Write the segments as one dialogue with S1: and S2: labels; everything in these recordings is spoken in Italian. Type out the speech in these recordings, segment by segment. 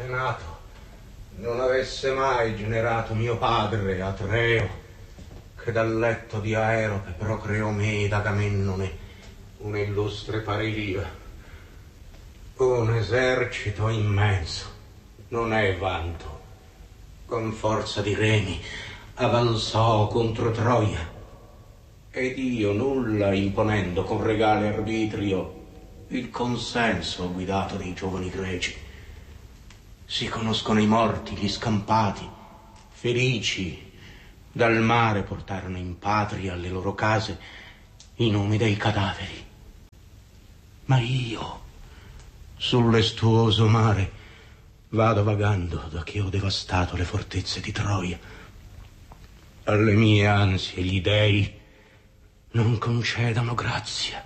S1: antenato non avesse mai generato mio padre Atreo, che dal letto di Aerope procreò me ed Agamennone, un illustre paria. Un esercito immenso, non è vanto, con forza di remi avanzò contro Troia, ed io nulla imponendo con regale arbitrio il consenso guidato dei giovani greci. Si conoscono i morti, gli scampati, felici, dal mare portarono in patria alle loro case i nomi dei cadaveri. Ma io, sull'estuoso mare, vado vagando da che ho devastato le fortezze di Troia. Alle mie ansie gli dei non concedano grazia.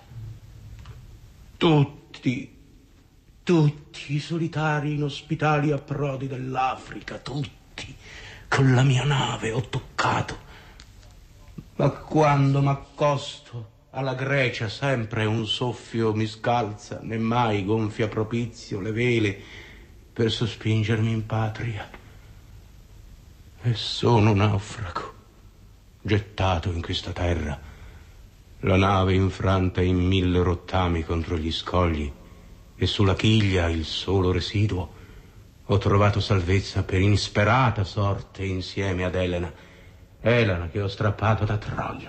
S1: Tutti i solitari inospitali approdi dell'Africa, tutti, con la mia nave ho toccato. Ma quando m'accosto alla Grecia sempre un soffio mi scalza, né mai gonfia propizio le vele per sospingermi in patria. E sono naufrago, gettato in questa terra, la nave infranta in 1000 rottami contro gli scogli, e sulla chiglia, il solo residuo, ho trovato salvezza per insperata sorte insieme ad Elena che ho strappato da Troia.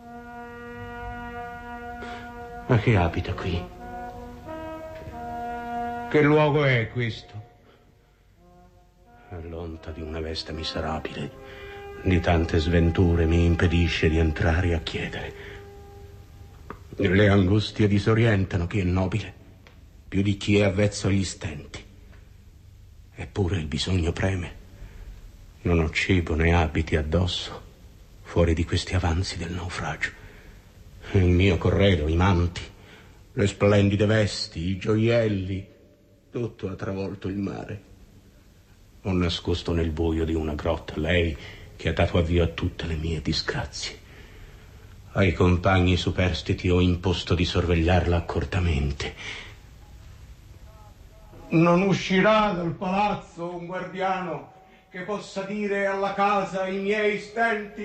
S1: Ma che abita qui? Che luogo è questo? L'onta di una veste miserabile, di tante sventure, mi impedisce di entrare a chiedere. Le angustie disorientano chi è nobile, più di chi è avvezzo agli stenti. Eppure il bisogno preme. Non ho cibo né abiti addosso, fuori di questi avanzi del naufragio. Il mio corredo, i manti, le splendide vesti, i gioielli, tutto ha travolto il mare. Ho nascosto nel buio di una grotta lei che ha dato avvio a tutte le mie disgrazie. Ai compagni superstiti ho imposto di sorvegliarla accortamente. Non uscirà dal palazzo un guardiano che possa dire alla casa i miei stenti?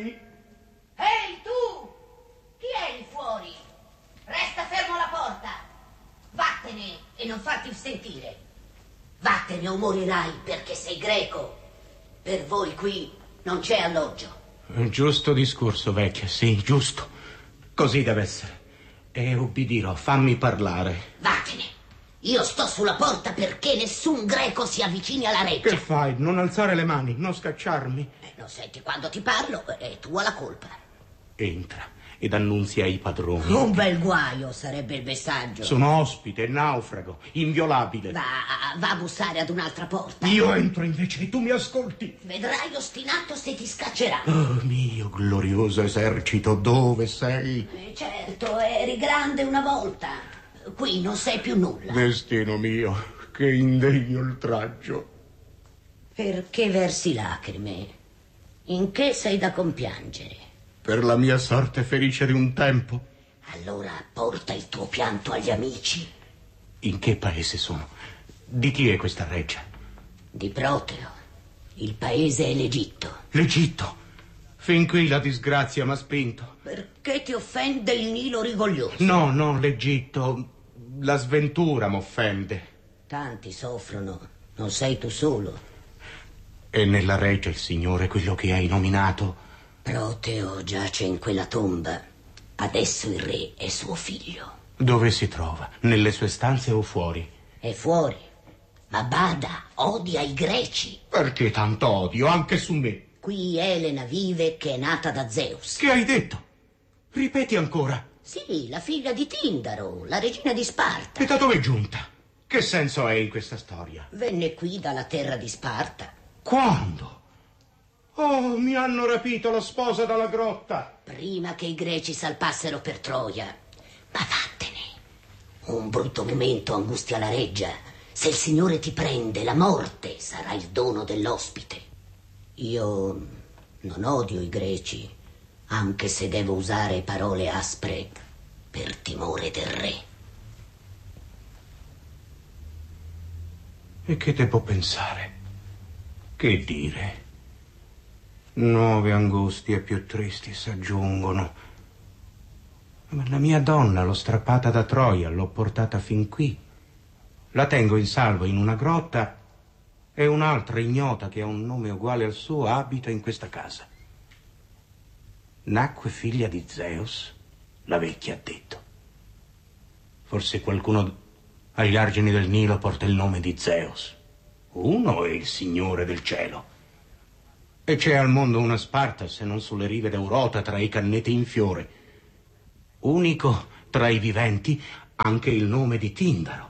S2: Ehi, tu! Chi è lì fuori? Resta fermo alla porta. Vattene e non farti sentire. Vattene o morirai perché sei greco. Per voi qui non c'è alloggio.
S1: Giusto discorso, vecchia, sì, giusto. Così deve essere. E ubbidirò, fammi parlare.
S2: Vattene. Io sto sulla porta perché nessun greco si avvicini alla reggia.
S1: Che fai? Non alzare le mani, non scacciarmi.
S2: Non senti quando ti parlo? È tua la colpa.
S1: Entra ed annunzia ai padroni.
S2: Un bel guaio sarebbe il messaggio.
S1: Sono ospite, naufrago, inviolabile.
S2: Va a bussare ad un'altra porta.
S1: Io entro invece e tu mi ascolti.
S2: Vedrai ostinato se ti scaccerà.
S1: Oh, mio glorioso esercito, dove sei?
S2: Certo, eri grande una volta. Qui non sei più nulla.
S1: Destino mio, che indegno oltraggio.
S2: Perché versi lacrime? In che sei da compiangere?
S1: Per la mia sorte felice di un tempo.
S2: Allora porta il tuo pianto agli amici.
S1: In che paese sono? Di chi è questa reggia?
S2: Di Proteo. Il paese è l'Egitto.
S1: L'Egitto? Fin qui la disgrazia m'ha spinto.
S2: Perché ti offende il Nilo rigoglioso?
S1: No, l'Egitto. La sventura m'offende.
S2: Tanti soffrono, non sei tu solo.
S1: E nella reggia il Signore, quello che hai nominato?
S2: Proteo giace in quella tomba. Adesso il re è suo figlio.
S1: Dove si trova? Nelle sue stanze o fuori?
S2: È fuori. Ma bada, odia i greci.
S1: Perché tanto odio, anche su me?
S2: Qui Elena vive, che è nata da Zeus.
S1: Che hai detto? Ripeti ancora.
S2: Sì, la figlia di Tindaro, la regina di Sparta.
S1: E da dove è giunta? Che senso è in questa storia?
S2: Venne qui dalla terra di Sparta.
S1: Quando? Oh, mi hanno rapito la sposa dalla grotta.
S2: Prima che i greci salpassero per Troia. Ma vattene. Un brutto momento angustia la reggia. Se il Signore ti prende, la morte sarà il dono dell'ospite. Io non odio i greci, anche se devo usare parole aspre per timore del re.
S1: E che te può pensare? Che dire? Nuove angustie più tristi s'aggiungono. Ma la mia donna l'ho strappata da Troia, l'ho portata fin qui. La tengo in salvo in una grotta e un'altra ignota che ha un nome uguale al suo abita in questa casa. Nacque figlia di Zeus, la vecchia ha detto. Forse qualcuno agli argini del Nilo porta il nome di Zeus. Uno è il Signore del cielo. E c'è al mondo una Sparta, se non sulle rive d'Eurota, tra i canneti in fiore. Unico tra i viventi anche il nome di Tindaro.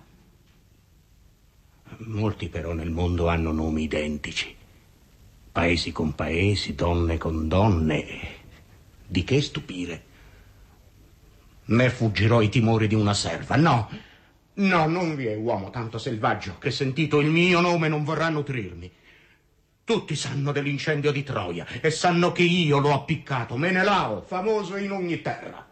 S1: Molti però nel mondo hanno nomi identici. Paesi con paesi, donne con donne. Di che stupire? Ne fuggirò i timori di una serva. No, non vi è uomo tanto selvaggio che sentito il mio nome non vorrà nutrirmi. Tutti sanno dell'incendio di Troia e sanno che io l'ho appiccato, Menelao, famoso in ogni terra.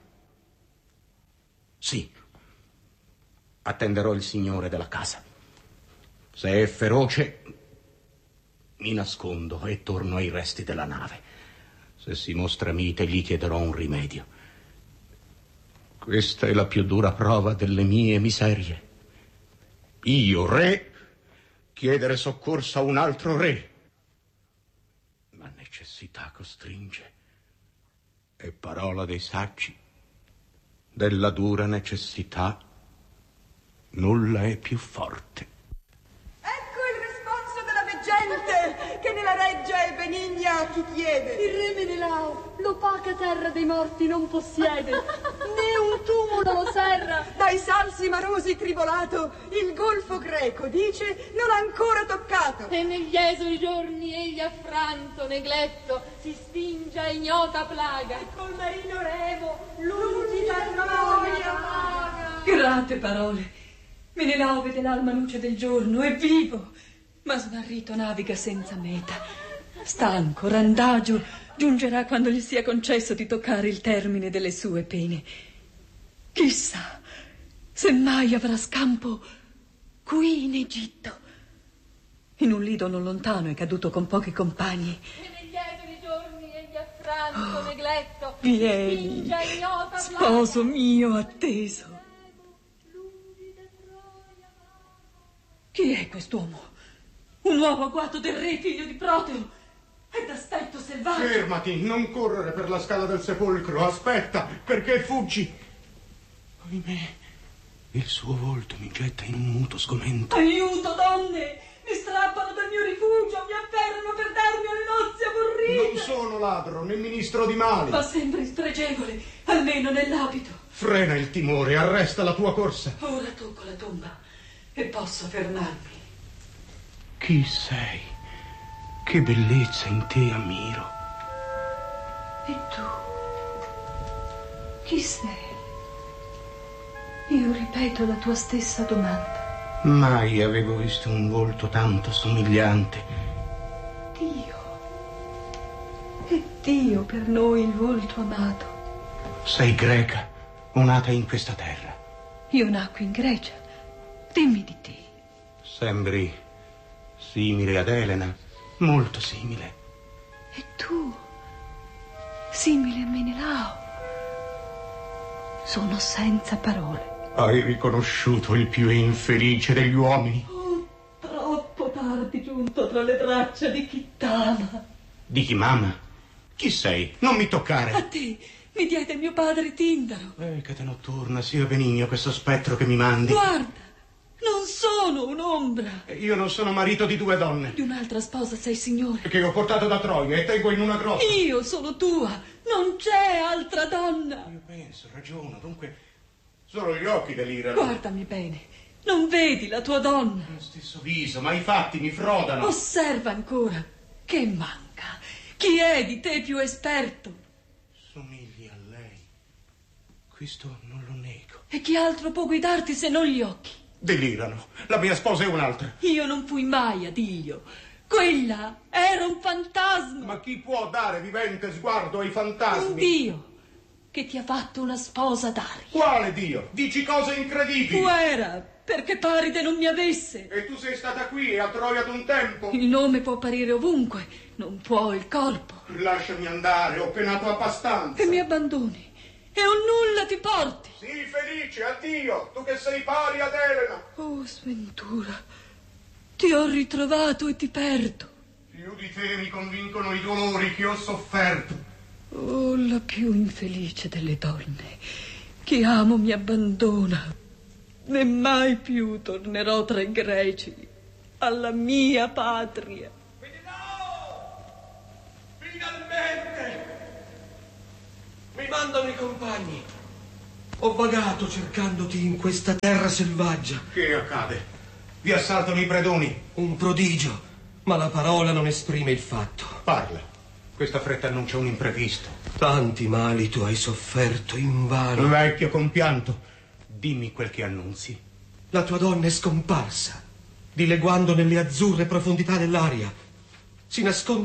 S1: Sì, attenderò il signore della casa. Se è feroce, mi nascondo e torno ai resti della nave. Se si mostra mite, gli chiederò un rimedio. Questa è la più dura prova delle mie miserie. Io, re, chiedere soccorso a un altro re. Ma necessità costringe. E parola dei saggi, della dura necessità, nulla è più forte.
S3: Ecco il responso della veggente, che nella reggia e benigna chi chiede.
S4: Il re Menelao, l'opaca terra dei morti non possiede, né un tumulo lo serra.
S3: Dai salsi marosi tribolato, il golfo greco, dice, non ha ancora toccato.
S4: E negli esuli giorni egli affranto, negletto, si spinge a ignota plaga.
S3: E col marino revo, lungi
S4: da
S3: da
S4: Troia
S3: vaga.
S5: Grate parole. Menelao vede l'alma luce del giorno, è vivo, ma smarrito naviga senza meta. Stanco, randagio, giungerà quando gli sia concesso di toccare il termine delle sue pene. Chissà se mai avrà scampo qui in Egitto. In un lido non lontano è caduto con pochi compagni.
S4: E negli esuli giorni egli affranto, negletto, si
S5: Vieni,
S4: spinge a ignota plaga.
S5: sposo mio atteso. Chi è quest'uomo? Un nuovo agguato del re, figlio di Proteo. È d'aspetto selvaggio.
S1: Fermati, non correre per la scala del sepolcro. Aspetta, perché fuggi? Ahimè, il suo volto mi getta in un muto sgomento.
S5: Aiuto, donne! Mi strappano dal mio rifugio, mi afferrano per darmi alle nozze aborrite.
S1: Non sono ladro, né ministro di mali.
S5: Ma sembri spregevole, almeno nell'abito.
S1: Frena il timore, arresta la tua corsa.
S5: Ora tocco la tomba e posso fermarmi.
S1: Chi sei? Che bellezza in te ammiro.
S5: E tu? Chi sei? Io ripeto la tua stessa domanda.
S1: Mai avevo visto un volto tanto somigliante.
S5: Dio. È Dio per noi il volto amato.
S1: Sei greca, o nata in questa terra.
S5: Io nacqui in Grecia. Dimmi di te.
S1: Sembri simile ad Elena, molto simile.
S5: E tu? Simile a Menelao. Sono senza parole.
S1: Hai riconosciuto il più infelice degli uomini.
S5: Oh, troppo tardi giunto tra le braccia di chi t'ama.
S1: Di chi m'ama? Chi sei? Non mi toccare.
S5: A te mi diede mio padre Tindaro.
S1: Che te notturna, sia benigno questo spettro che mi mandi.
S5: Guarda, non sono un'ombra.
S1: Io non sono marito di due donne.
S5: Di un'altra sposa sei signore.
S1: Che ho portato da Troia e tengo in una grotta.
S5: Io sono tua, non c'è altra donna.
S1: Io penso, ragiono, dunque solo gli occhi delirano.
S5: Guardami bene, non vedi la tua donna?
S1: Lo stesso viso, ma i fatti mi frodano.
S5: Osserva ancora, che manca? Chi è di te più esperto?
S1: Somigli a lei. Questo non lo nego.
S5: E chi altro può guidarti se non gli occhi?
S1: Delirano. La mia sposa è un'altra.
S5: Io non fui mai ad Io. Quella era un fantasma.
S1: Ma chi può dare vivente sguardo ai fantasmi?
S5: Un Dio. che ti ha fatto una sposa d'aria.
S1: Quale Dio? Dici cose incredibili.
S5: Fuera, perché Paride non mi avesse.
S1: E tu sei stata qui a Troia d'un tempo?
S5: Il nome può apparire ovunque, non può il corpo.
S1: Lasciami andare, ho penato abbastanza.
S5: E mi abbandoni. E un nulla ti porti.
S1: Sii felice, addio, tu che sei pari ad Elena.
S5: Oh, sventura, ti ho ritrovato e ti perdo.
S1: Più di te mi convincono i dolori che ho sofferto.
S5: Oh, la più infelice delle donne. Chi amo mi abbandona. E mai più tornerò tra i greci alla mia patria.
S6: Finalmente! Mi mandano i compagni. Ho vagato cercandoti in questa terra selvaggia.
S1: Che accade? Vi assaltano i predoni.
S6: Un prodigio, ma la parola non esprime il fatto.
S1: Parla. Questa fretta annuncia un imprevisto.
S6: Tanti mali tu hai sofferto invano.
S1: Vecchio compianto, dimmi quel che annunzi.
S6: La tua donna è scomparsa, dileguando nelle azzurre profondità dell'aria. Si nasconde